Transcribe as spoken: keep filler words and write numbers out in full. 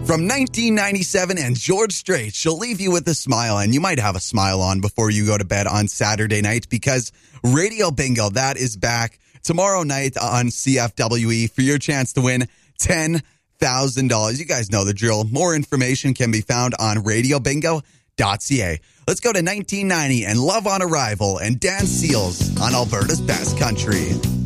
From nineteen ninety-seven and George Strait, she'll leave you with a smile, and you might have a smile on before you go to bed on Saturday night because Radio Bingo, that is back tomorrow night on C F W E for your chance to win ten thousand dollars. You guys know the drill. More information can be found on radio bingo dot c a. Let's go to nineteen ninety and Love on Arrival and Dan Seals on Alberta's Best Country.